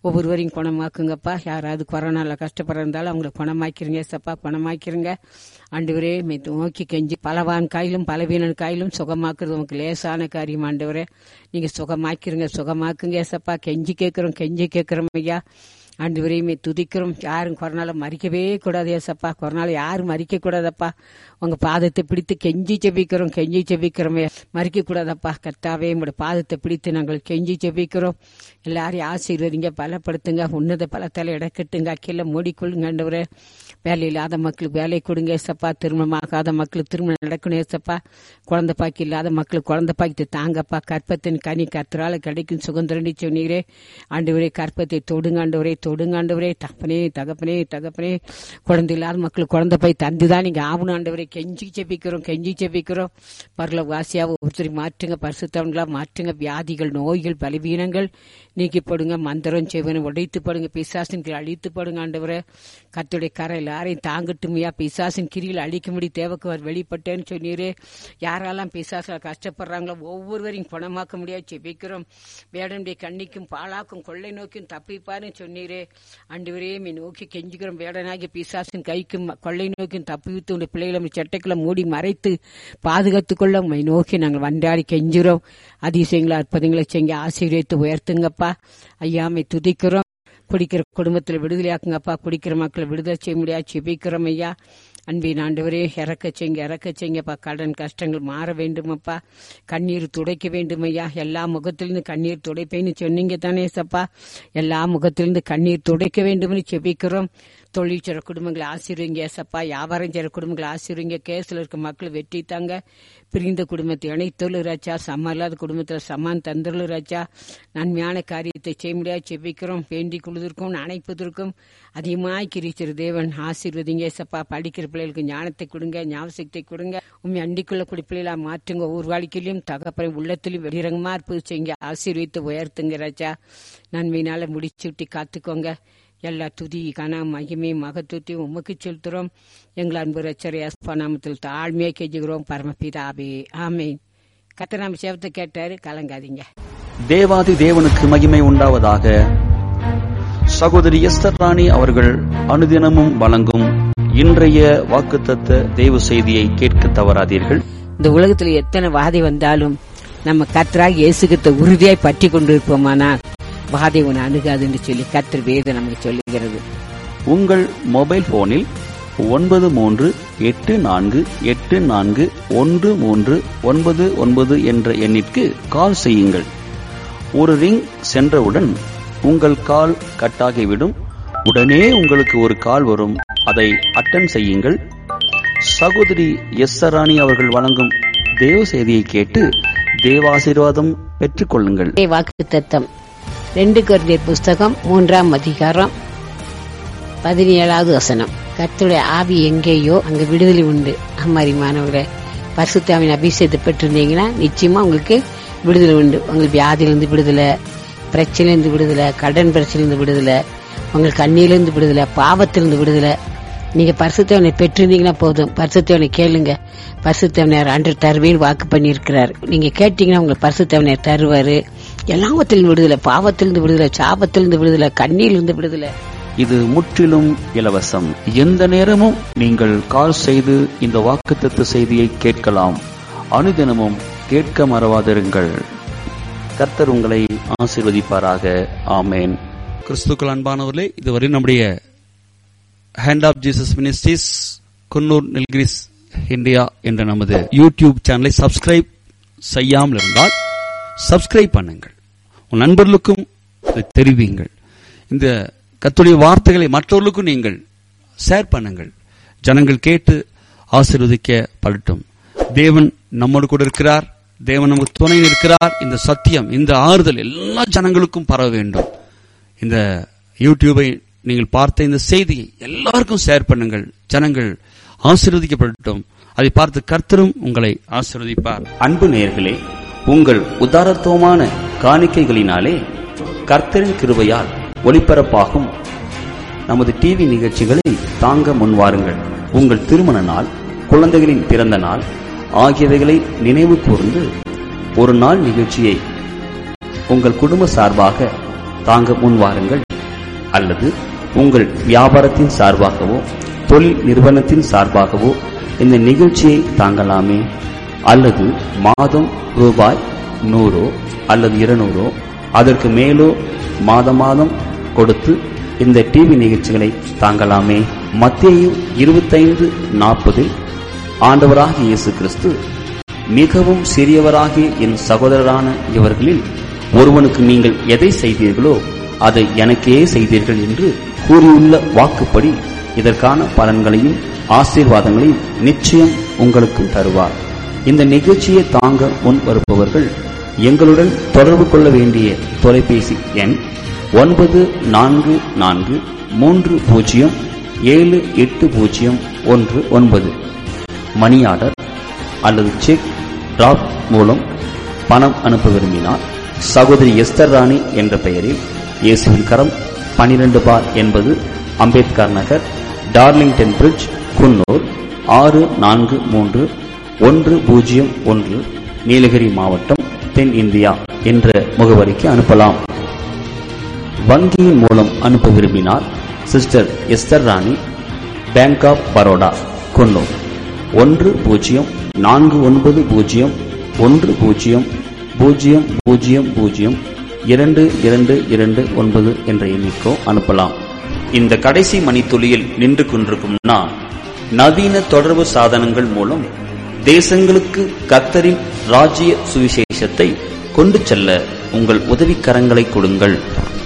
ஒவ்வொருவரையும் குணமாக்குங்கப்பா. யாராவது கொரோனாவில் கஷ்டப்படுறதாலும் அவங்களை குணமாக்கிறீங்க ஏசப்பா, குணமாக்கிறீங்க ஆண்டவரே. நோக்கி கெஞ்சி பலவான் காயிலும் பலவீனன் காயிலும் சுகமாக்குறது உங்களுக்கு லேசான காரியம் ஆண்டவரே. நீங்க சுகமாக்கிறீங்க, சுகமாக்குங்க ஏசப்பா. கெஞ்சி கேட்கிறோம் ஐயா ஆண்டவரையுமே துதிக்கிறோம். யாரும் கொரோனால மறிக்கவே கூடாது ஏசப்பா, கொரோனால யாரும் மறிக்க கூடாதப்பா. உங்க பாதத்தை பிடித்து கெஞ்சி செபிக்கிறோம். மறிக்க கூடாதப்பா கர்த்தாவே, உங்களோட பாதத்தை பிடித்து நாங்கள் கெஞ்சி செபிக்கிறோம். எல்லாரையும் ஆசீர்வதிங்க, பலப்படுத்துங்க, உன்னத பலத்தால இடக்கட்டுங்க, அக்கில மூடிக்கொள்ளுங்க ஆண்டவரே. வேலை இல்லாத மக்களுக்கு வேலை கொடுங்க ஏசப்பா, திருமணமாகாத மக்களுக்கு திருமணம் நடக்கணும் ஏசப்பா, குழந்தை பாக்கி இல்லாத மக்களுக்கு குழந்தை பாக்கி தாங்கப்பா. கற்பத்தின் கனி கர்த்தரால கிடைக்கும் சுதந்திரண்டி சொன்னீரே ஆண்டவரே. கற்பத்தை தொடுங்க ஆண்டவரே, தகப்பனே. குழந்தை இல்லாத மக்களுக்கு குழந்தை போய் தந்துதான் நீங்க ஆகணும் ஆண்டவரே. கெஞ்சி செபிக்கிறோம். பரலோக வாசியாவை ஒருத்தரை மாற்றுங்க, பரிசுத்தவன்களா மாற்றுங்க. வியாதிகள், நோய்கள், பலவீனங்கள் நீக்கிப்படுங்க. மந்திரம் செய்வனை உடைத்து படுங்க, பிசாசின் கீழ் அழித்து படுங்க ஆண்டவரே. கர்த்தருடைய கரை எல்லாரையும் தாங்கட்டுமையா. பிசாசின் கிரியில் அழிக்கும்படி தேவக்கு வெளிப்பட்டேன்னு சொன்னீரே. யாரெல்லாம் பிசாசால் கஷ்டப்படுறாங்களோ ஒவ்வொருவரையும் குணமாக்க முடியாது செபிக்கிறோம். வேடனுடைய கண்ணிக்கும் பாழாக்கும் கொள்ளை நோக்கியும் தப்பிப்பாருன்னு சொன்னீரே ஆண்டவரே. நோக்கி கெஞ்சுக்கிறோம். வேடனாகிய பிசாசின் கைக்கும் கொள்ளை நோக்கியும் தப்பிவித்து உடைய பிள்ளைகளை சட்டைக்குள்ள மூடி மறைத்து பாதுகாத்துக் கொள்ள உண்மை நோக்கி நாங்கள் வண்டாடி கெஞ்சுறோம். அதிசயங்களை அற்புதங்களை செய்ய ஆசீர்வதித்து உயர்த்துங்கப்பா ஐயாமை துதிக்கிறோம். குடிக்கிற குடும்பத்தில் விடுதலையாக்குங்கப்பா. குடிக்கிற மக்களை விடுதலை செய்ய முடியாது செபிக்கிறோம் ஐயா. அன்பின் ஆண்டவரே, இறக்க செய்யுங்கப்பா. கடன் கஷ்டங்கள் மாற வேண்டுமப்பா. கண்ணீர் துடைக்க வேண்டுமையா. எல்லா முகத்திலிருந்து கண்ணீர் துடைப்பேன்னு சொன்னீங்க தானே சப்பா. எல்லா முகத்திலிருந்து கண்ணீர் துடைக்க வேண்டும்னு செபிக்கிறோம். தொழில் செய்ற குடும்பங்களை ஆசீர்வதிங்க ஏசப்பா. வியாபாரம் செய்ற குடும்பங்களை ஆசீர்வதிங்க. கேஸ்ல இருக்க மக்கள் வெற்றி தாங்க. பிரிந்த குடும்பத்தை இணைத்தொழு ராஜா. சமம் இல்லாத குடும்பத்தில் சமான் தந்தொழு ராஜா. நன்மையான காரியத்தை செய்ய முடியாது செபிக்கிறோம். வேண்டிக் கொள்வதற்கும் அணைப்பதற்கும் அதிகமாய் கிரிச்சிரு தேவன் ஆசீர்வதிங்க ஏசப்பா. படிக்கிற பிள்ளைகளுக்கு ஞானத்தை கொடுங்க, ஞாபகத்தை கொடுங்க. உண்மை அண்டிக்குள்ள கூடிய பிள்ளைகளா மாற்றுங்க. ஒவ்வொரு வாழ்க்கையிலும் தகப்பறை உள்ளத்திலும் வெளிரங்கமா இருப்பது செய்யுங்க. ஆசீர்வித்து உயர்த்துங்க ராஜா. நன்மையினால முடிச்சு விட்டு காத்துக்கோங்க. எல்லா துதி கன மகிமை மகத்துவத்தையும் உமக்கு செலுத்துறோம். எங்கள் அன்பு ரட்சகர் இயேசு நாமத்தில் தாழ்மையை கெஞ்சுகிறோம் பரமபிதாவே, ஆமென். கர்த்தர் நம்ம சேவத்தை கேட்டாரு, கலங்காதீங்க. தேவாதி தேவனுக்கு மகிமை உண்டாவதாக. சகோதரி எஸ்தர் ராணி அவர்கள் அனுதினமும் வழங்கும் இன்றைய வாக்குத்தத்த தேவ செய்தியை கேட்க தவறாதீர்கள். இந்த உலகத்துல எத்தனை வாதை வந்தாலும் நம்ம கர்த்தராகிய இயேசு கிறிஸ்துவை உறுதியாய் பற்றி கொண்டிருப்போமானால் வாதை உன்னை அணுகாதுன்னு சொல்லி கர்த்தர் வேதம் நமக்கு சொல்லுகிறது. உங்கள் மொபைல் போனில் 9384841399 என்ற எண்ணிற்கு கால் செய்யுங்கள். ஒரு ரிங் சென்றவுடன் உங்கள் கால் கட்டாகிவிடும். உடனே உங்களுக்கு ஒரு கால் வரும். அதை அட்டெண்ட் செய்யுங்கள். சகோதரி எஸ்தர் ராணி அவர்கள் வழங்கும் தேவ செய்தியை கேட்டு தேவாசீர்வாதம் பெற்றுக் கொள்ளுங்கள். வாக்குத்தத்தம் 2 கொரிந்தியர் புஸ்தகம் 3ஆம் அதிகாரம் 17வது வசனம். கர்த்தருடைய ஆவி எங்கேயோ அங்க விடுதலை உண்டு. அம்மாரிமானவர்களே, பரிசுத்த ஆவியின் அபிஷேகத்தை பெற்றிருந்தீங்கன்னா நிச்சயமா உங்களுக்கு விடுதலை உண்டு. உங்களுக்கு வியாதியிலிருந்து விடுதலை, பிரச்சனையிலிருந்து விடுதலை, கடன் பிரச்சனையிலிருந்து விடுதலை, உங்களுக்கு கண்ணியிலிருந்து விடுதலை, பாவத்திலிருந்து விடுதலை. நீங்க பரிசுத்தவனை பெற்றிருந்தீங்கன்னா போதும். பரிசுத்தவனை கேளுங்க. பரிசுத்தவனையார் ஆண்டவர் தருவேன்னு வாக்கு பண்ணி இருக்கிறார். நீங்க கேட்டீங்கன்னா உங்களுக்கு பரிசுத்தவனையார் தருவாரு. எல்லாவத்திலிருந்து விடுதலை, பாவத்திலிருந்து விடுதலை, சாபத்திலிருந்து விடுதலை, கண்ணியிலிருந்து விடுதலை. இது முற்றிலும் இலவசம். எந்த நேரமும் நீங்கள் கால் செய்து இந்த வாக்குத்தத்த செய்தியை கேட்கலாம். அனுதினமும் கேட்க மறவாதிருங்கள். கர்த்தர் உங்களை ஆசீர்வதிப்பாராக. ஆமேன். கிறிஸ்துக்கள் அன்பானவர்களே, இதுவரை நம்முடைய hand of Jesus ministries Coonoor Nilgiris India என்ற நமது யூடியூப் சேனலை சப்ஸ்கிரைப் செய்யாமல் இருந்தால் சப்ஸ்கிரைப் பண்ணுங்கள். உன் நண்பர்களுக்கும் தெரிவிங்கள். இந்த கர்த்தருடைய வார்த்தைகளை மற்றவர்களுக்கும் நீங்கள் ஷேர் பண்ணுங்கள். ஜனங்கள் கேட்டு ஆசீர்வதிக்கப்படட்டும். தேவன் நம்மோடு கூட இருக்கிறார். தேவன் நமக்கு துணை இருக்கிறார். இந்த சத்தியம், இந்த ஆறுதல் எல்லா ஜனங்களுக்கும் பரவ வேண்டும். இந்த யூடியூபை நீங்கள் பார்த்த இந்த செய்தியை எல்லாருக்கும் ஷேர் பண்ணுங்கள். ஜனங்கள் ஆசீர்வதிக்கப்படட்டும். அதை பார்த்து கர்த்தரும் உங்களை ஆசீர்வதிப்பார். அன்பு நேயர்களே, உங்கள் உதாரத்துவமான காணிக்கைகளினாலே கர்த்தரின் கிருபையால் ஒளிபரப்பாகும் நமது டிவி நிகழ்ச்சிகளை தாங்க முன்வாருங்கள். உங்கள் திருமண நாள், குழந்தைகளின் பிறந்த நாள் ஆகியவைகளை நினைவு கூர்ந்து ஒரு நாள் நிகழ்ச்சியை உங்கள் குடும்ப சார்பாக தாங்க முன்வாருங்கள். அல்லது உங்கள் வியாபாரத்தின் சார்பாகவோ தொழில் நிறுவனத்தின் சார்பாகவோ இந்த நிகழ்ச்சியை தாங்கலாமே. அல்லது மாதம் ரூபாய் 100 அல்லது 200 அதற்கு மேலோ மாதம் மாதம் கொடுத்து இந்த டிவி நிகழ்ச்சிகளை தாங்கலாமே. மத்தேயு 25:40 ஆண்டவராகிய இயேசு கிறிஸ்து, மிகவும் சிறியவராகிய என் சகோதரரான இவர்களில் ஒருவனுக்கு நீங்கள் எதை செய்தீர்களோ அதை எனக்கே செய்தீர்கள் என்று கூறியுள்ள வாக்குப்படி இதற்கான பலன்களையும் ஆசீர்வாதங்களையும் நிச்சயம் உங்களுக்கு தருவார். இந்த நிகழ்ச்சியை தாங்க முன் வருபவர்கள் எங்களுடன் தொடர்பு கொள்ள வேண்டிய தொலைபேசி எண் 9430780119. மணி ஆர்டர் அல்லது செக் டிராப் மூலம் பணம் அனுப்ப விரும்பினால் சகோதரி எஸ்தர் ராணி என்ற பெயரில் இயேசுவின் கரம் 12/80 அம்பேத்கர் நகர், டார்லிங்டன் பிரிட்ஜ், குன்னூர் 643101, நீலகிரி மாவட்டம், தென் இந்தியா என்ற முகவரிக்கு அனுப்பலாம். வங்கியின் மூலம் அனுப்ப விரும்பினால் sister Esther Rani, bank of Baroda, Coonoor 1049002229 என்ற எண்ணிக்கோ அனுப்பலாம். இந்த கடைசி மணித்துளியில் நின்று கொண்டிருக்கும் நான், நவீன தொடர்பு சாதனங்கள் மூலம் தேசங்களுக்கு கர்த்தரின் ராஜ்ய சுவிசேஷத்தை கொண்டு செல்ல உங்கள் உதவிக்கரங்களை கொடுங்கள்.